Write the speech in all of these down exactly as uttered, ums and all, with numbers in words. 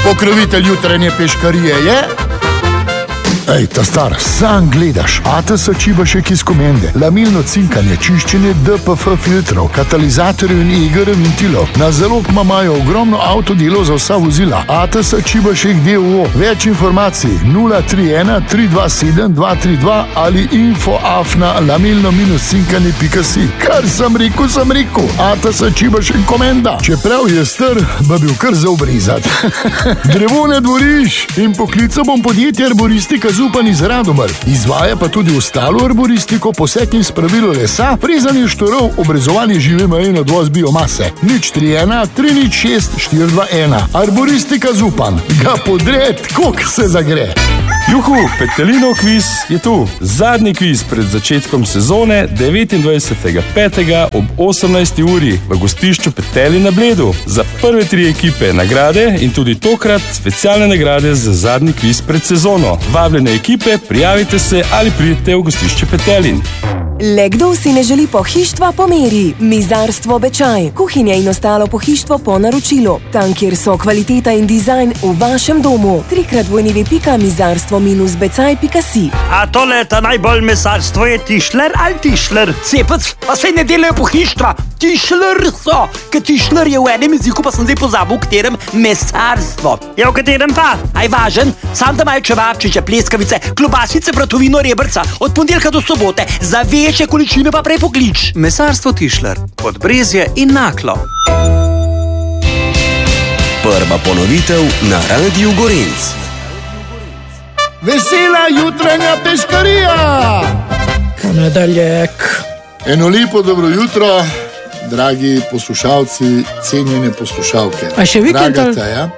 Pokrovitelj jutranje peškarije je... Ej, ta star, sam gledaš, A T S Čibašek iz Komende, lamilno cinkanje, čiščenje D P F filtrov, katalizatorjev in I G R ventilov. Na zalog imajo ogromno avtodelov za vsa vozila. A T S Čibašek D O O. Več informacij nula tri ena tri dva sedem dva tri dva ali info afna lamilno cinkanje pika si. Kar sem rekel, sem rekel. A T S Čibašek Komenda. Čeprav je star, bi bil kar za obrizat. Drevo ne dvoriš in poklical bom podjetje Arboristika Zupan iz Radomar. Izvaja pa tudi ostalo arboristiko, posek in spravilo lesa, frezanje štorov, obrezovanje žive meje in odvoz biomase. nič tri ena tri nič šest štiri dva ena. Arboristika Zupan. Ga podred, koliko se zagre. Juhu, Petelinov kviz je tu. Zadnji kviz pred začetkom sezone, devetindvajsetega petega ob osemnajsti uri v gostišču Petelin na Bledu. Za prve tri ekipe nagrade in tudi tokrat specialne nagrade za zadnji kviz pred sezono. Vabljene ekipe, prijavite se ali pridite v gostišče Petelin. Le kdo si ne želi pohištva po meri? Mizarstvo Bečaj. Kuhinja in ostalo pohištvo po naročilu. Tam, kjer so kvaliteta in dizajn v vašem domu. Trikrat vojnivi pika mizarstvo minus becaj pika si. A tole ta najbolj mesarstvo je tišler ali tišler? Cepec, pa se ne delajo pohištva. Tišler so, ker tišler je v enem jeziku, pa sem zdaj pozabil, v katerem mesarstvo. Je v katerem pa? Aj važen, sam tam imajo čevapčiče, pleskavice, klobasice, vratovino, rebrca, od ponedeljka do sobote, za večje količine pa prej poklič. Mesarstvo Tišler, Podbrezje in Naklo. Prva ponovitev na Radiu Gorenc. Vesela jutranja peškarija! Ponedeljek. Eno lepo dobro jutro, dragi poslušalci, cenjene poslušalke. A še vikend? Draga Teja,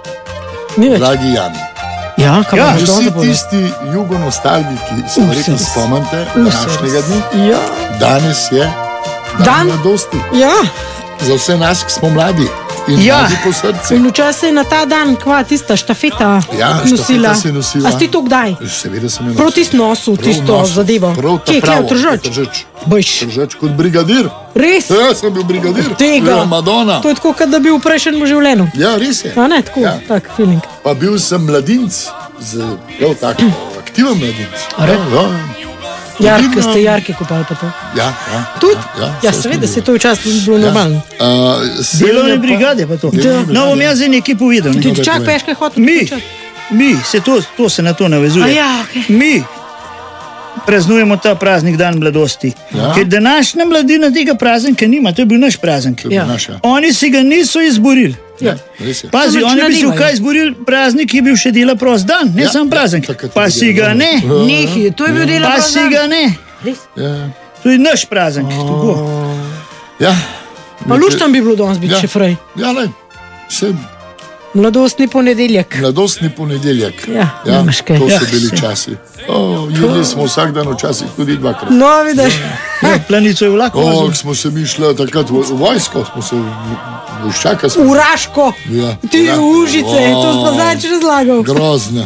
dragi Jan. Ja, kaj Ja, boš danes vsi zapovedal? tisti jugonostalgiki, se Vse verjetno res. spomnite Vse današnjega res. dne. Ja. Danes je dan, Dan? mladosti. Ja, Za vse nas, ki smo mladi in Ja. mladi po srcu. in včasih je na ta dan, kva, tista štafeta Ja, nosila. štafeta si nosila. A si ti to kdaj? Seveda sem jo Prav nosil. tisto nosil, Prav tisto nosil. zadevo. Prav ta Kje, kje, pravo, v Tržač? Tržač. Boš. Tržač kot brigadir. Res? Ja, sem bil brigadir. Tega. Ja, Madonna. To je tako, kot da bi v prejšnjem življenju. Ja, res je. A ne, tako, Ja. tak feeling. Pa bil sem mladinc, z, prav tako, aktiven mladinc. A re? Ja, Jarke, Vidno- ste jarke kupali pa to. ja, ja. Tudi? Ja, Ja, vse seveda, smo se bili. to včasih bilo normalno. Uh, Delovne brigade pa to. Delovne No, bom brigade. jaz zdaj nekaj povedal. ne. Ti da čak povem. peške hotel Mi, početi. mi, se to, to se na to navezuje. A ja, okej. Mi praznujemo ta praznik dan mladosti. Ja. Ker današnja mladina tega praznika nima, to je bil naš praznik. To je bil Ja. naš, ja. Oni si ga niso izborili. Ja. Res je. Pazi, To oni bi si računalnijo. v kaj izborili, praznik je bil še dela prost dan, ne Ja, samo praznik. ja, takrat Pa je si bilo ga ne, dobro. Nehi, to je bil delo. pa si ga ne. Ja. To je naš praznik. tako. Ja. Pa luštam bi bilo danes biti Ja. še frej. Ja, ne. Vse Mladostni ponedeljek. mladostni ponedeljek. Ja, nimaš kaj. To Ja, so bili se. časi. Oh, jedli smo vsak dan, včasih tudi dvakrat. No, vidiš. Ja, planico je vlako. Oh, vozil. smo se mi šli takrat v, v vojsko, smo se v Voščaka smo. Uraško. Ja, Ti ja. užice, to smo zadnjič razlagal. Grozno.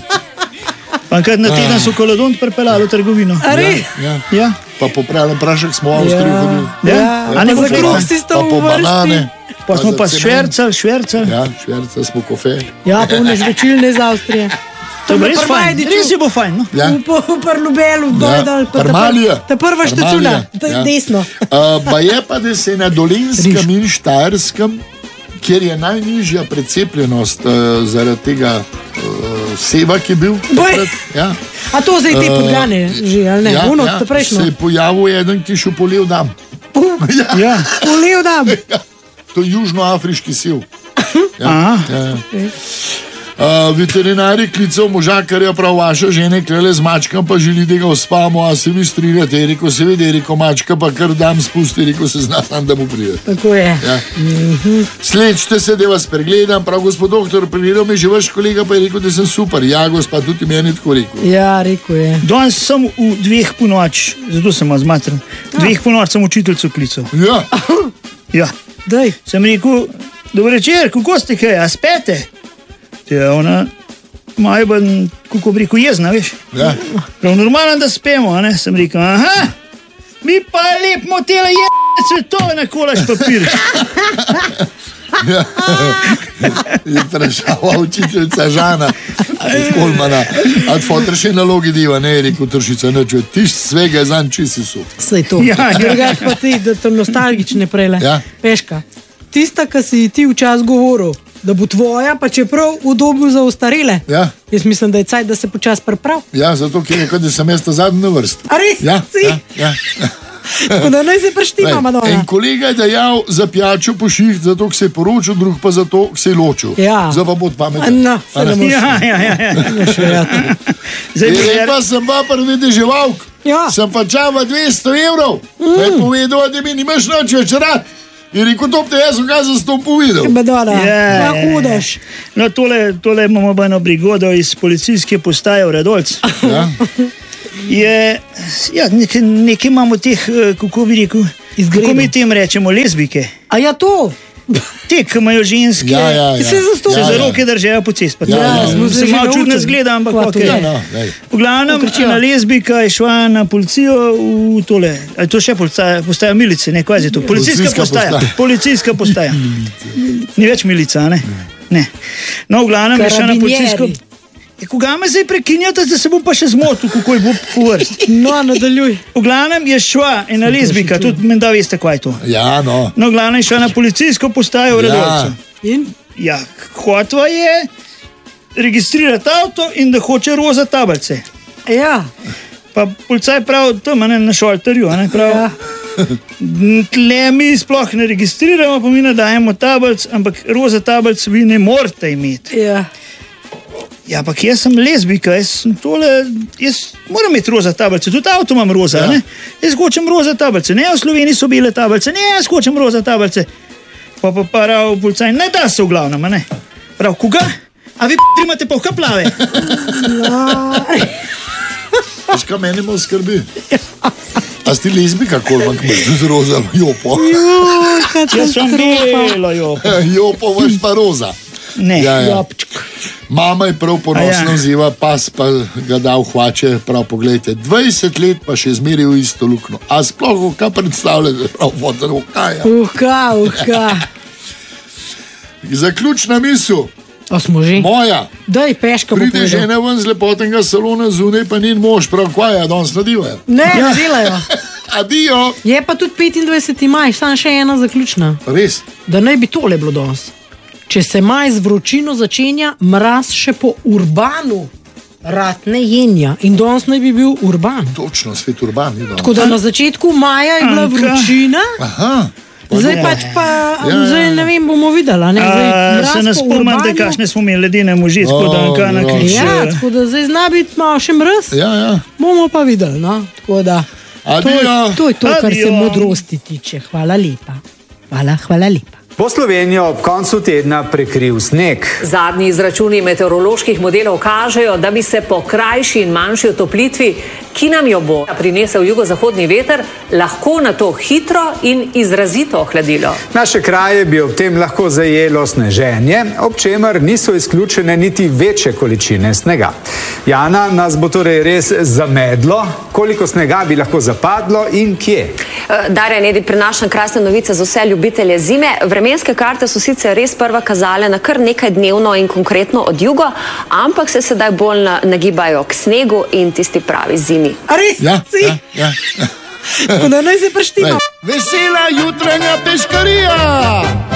Pa kar na teden so kolodont pripeljali v trgovino. A res? Ja. Ja. Pa popravljam prašek smo v Avstriji hodili. Ja. Ja, A ne pa bo za fajn, kruh ne? si Pa stal po v vrsti. banane. Pa smo za pa cement. švercali, švercali. Ja, šverca smo kofe. Ja, polne žvečilne iz Avstrije. To bo res pri fajn. Majdiču. Res je bo fajn. No? Ja. V, v Parlubelu, dol, Ja, dol. pa ta Parmalija. pr- Ta prva štacuna, ta Ja. desno. Uh, pa je pa, da se na Dolenjskem in Štajerskem, kjer je najnižja precepljenost uh, zaradi tega uh, seva, ki je bil Boj. takrat, ja, A to zdaj te podgane že, ali ne? ja, Uno, ja, ta prejšnjo. se je pojavil eden, ki je šel po lev dam. ja, Ja. Ulev dam. ja, to je južnoafriški sev. Ja, Aha. ja, ja. Uh, veterinari klical možakarja, prav vaša žena, klele z mačkam, pa želi, da ga uspamo, a se vi strinjate, je rekel, seveda, je rekel, mačka pa kar dam spusti, rekel, se zna tam, da mu pride. Tako je. Ja. Slečite se, da vas pregledam, prav gospod doktor, pregledal me že vaš kolega, pa je rekel, da sem super. Ja, gospod, tudi meni tako rekel. Ja, rekel je. Danes sem v dveh ponoč, zato sem vas zmatren. Dveh ponoč sem učiteljico klical. Ja, Ja. Daj. Sem rekel, dobro večer, kako ste kaj, a spete? Ja, ona, malo bolj, kako bi rekel, jezna, veš. ja. Prav normalno, da spemo, a ne? Sem rekel, aha, mi pa lepimo tele je cvetove na kolaš papir. Ja. Je vprašala učiteljica Žana od Kolmana. A fotor še nalogi diva, ne je rekel Tršica, neč, tiš svega je zanj čisi su. Sej to. Ja, ja. Drugač pa ti, da to nostalgične prele. Ja. Peška, tista, ki si ti včas govoril, da bo tvoja, pa čeprav v dobu za ostarele. Ja. Jaz mislim, da je cajt, da se počas priprav. Ja, zato ker je rekel, da sem jaz ta zadnji na vrst. A res? Ja, Si? ja, ja. Tako da naj se preštima, Lej, Madonna. en kolega je dejal za pijačo pošiht, zato ker se je poročil, drug pa zato, ker se je ločil. Ja. Zdaj pa bod pameten. No, se ne moreš. Ja, ja, ja, ja. Zdaj, Je bi- rekla sem pa prevedeževalk. Ja. Sem pa čava dvesto evrov. Mm. Je povedal, da mi nimaš noč več rad. Je rekel, to te jaz sem ga za to povedal. Madonna, Ja, pa ja, hudaš. No, tole, tole imamo eno brigodo iz policijske postaje v Radolc. Ja. Je, ja, nekaj, nekaj imamo teh, eh, kako bi rekel, Izgredov. kako mi tem rečemo, lezbike. A ja to? Te, ki imajo ženske, Ja, ja, ja. Se zastopi. se Ja, za ja. roke držajo po cesti. Ja, ja, smo se se že malo čudno naučili. zgleda, ampak Kva to ok. je? Ja, no, lej. V glavnem, Okrčiva. ena lezbika je šla na policijo v tole. Ali to še postaja, postaja milice, ne, kaj je to? Policijska, Policijska postaja. postaja. Policijska postaja. Ni več milica, ne? Ne. No, v glavnem je šla na policijsko. Karabinjeri. Ja, koga me zdaj prekinjate, da se bom pa še zmotil, kako je bo po vrsti. No, nadaljuj. V glavnem je šla ena lezbika, tudi menda veste, kaj je to. Ja, no. No, v glavnem je šla na policijsko postajo v Ja. Radolcu. In? Ja, hotva je registrirati avto in da hoče roza tablice. Ja. Pa policaj pravi, tam a ne, na šolterju, a ne pravi. Ja. Tle mi sploh ne registriramo, pa mi ne dajemo tablic, ampak roza tablic vi ne morete imeti. Ja. Ja, ampak jaz sem lezbika, jaz sem tole, jaz moram imeti roza tablice, tudi avto imam roza, Ja. ja. ne? Jaz hočem roza tablice, ne, v Sloveniji so bele tablice, ne, jaz hočem roza tablice. Pa pa prav policaj, ne da se v glavnem, a ne. Prav, koga? A vi p***, imate pa vka plave? Veš, kaj meni malo skrbi? A si ti lezbika, Kolman, ki imaš z roza jopo? Jaz sem bela, jo. Jopo imaš pa roza. Ne. Ja, ja. Jopčk. Mama je prav ponosno A ja. vziva, pas pa ga da v hvače, prav pogledajte, dvajset let pa še zmeri v isto luknjo. A sploh, kaj predstavljate, prav fotor, kaj je? Uha, uha. Zaključna misel, A smo že? moja. Daj, Peška bo Pride povedal. žena ven z lepotnega salona zunaj, pa ni mož, prav kaj je, danes nadivajo. Ne, ne delajo. Adijo. Je pa tudi petindvajseti maj, samo še ena zaključna. Res, Da naj bi tole bilo danes. Če se maj z vročino začenja, mraz še po urbanu rad ne jenja. In danes naj bi bil urban. točno, svet urban je danes. Tako da na začetku maja je bila Anka. vročina, Aha. zdaj pač pa, Ja, zdaj ja. ne vem, bomo videli. Ne? Zdaj, A, mraz se ne po spomnim, da urbanu. kakšne smo imeli ledene moži, tako da O, Anka na no. križ. Ja, tako da zdaj zna biti malo še mraz. Ja, ja. Bomo pa videli. No? Tako da, to, je- Adijo. to je to, kar se Adijo. modrosti tiče. Hvala lepa. Hvala, hvala lepa. Po Slovenijo ob koncu tedna prekril sneg. Zadnji izračuni meteoroloških modelov kažejo, da bi se po krajši in manjši otoplitvi, ki nam jo bo prinesel jugozahodni veter, lahko na to hitro in izrazito ohladilo. Naše kraje bi ob tem lahko zajelo sneženje, ob čemer niso izključene niti večje količine snega. Jana, nas bo torej res zamedlo, koliko snega bi lahko zapadlo in kje. Darja Nedi prinaša krasne novice za vse ljubitelje zime. Vremenske karte so sicer res prva kazale na kar nekaj dnevno in konkretno od jugo, ampak se sedaj bolj na- nagibajo k snegu in tisti pravi zimi. A res? Ja, Si? ja, ja. Tako da naj se preštima. Vesela jutranja peškarija!